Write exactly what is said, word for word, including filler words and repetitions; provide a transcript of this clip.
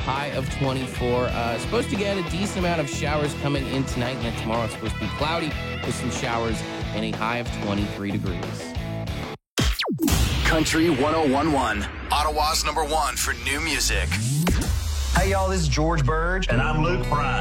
high of twenty-four. Uh, supposed to get a decent amount of showers coming in tonight, and then tomorrow it's supposed to be cloudy with some showers and a high of twenty-three degrees. Country one oh one point one, Ottawa's number one for new music. Hey, y'all, this is George Burge. And I'm Luke Bryan.